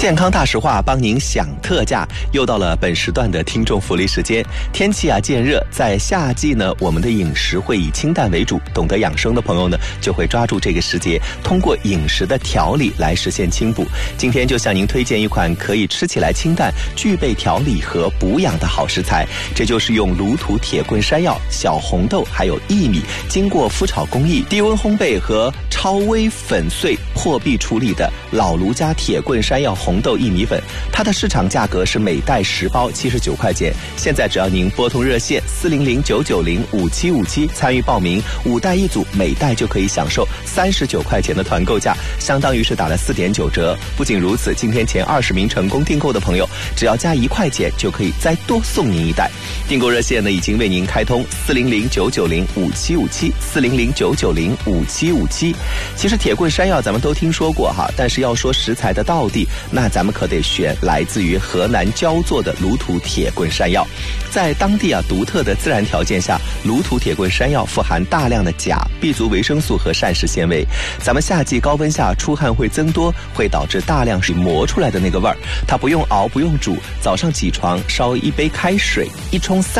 健康大实话帮您享特价，又到了本时段的听众福利时间。天气渐热，在夏季呢，我们的饮食会以清淡为主，懂得养生的朋友呢，就会抓住这个时节，通过饮食的调理来实现清补。今天就向您推荐一款可以吃起来清淡，具备调理和补养的好食材，这就是用卤土铁棍山药、小红豆还有薏米，经过麸炒工艺、低温烘焙和超微粉碎破壁处理的老卢家铁棍山药红豆薏米粉，它的市场价格是每袋10包79块钱，现在只要您拨通热线400-990-5757参与报名，5袋1组，每袋就可以享受39块钱的团购价，相当于是打了4.9折。不仅如此，今天前20名成功订购的朋友，只要加1块钱就可以再多送您1袋。订购热线呢已经为您开通400-990-5757 400-990-5757。其实铁棍山药咱们都听说过哈，但是要说食材的道地，那咱们可得选来自于河南焦作的卤土铁棍山药。在当地独特的自然条件下，卤土铁棍山药富含大量的钾、B 族维生素和膳食纤维。咱们夏季高温下出汗会增多，会导致大量水磨出来的那个味儿，它不用熬不用煮，早上起床烧1杯开水，一冲3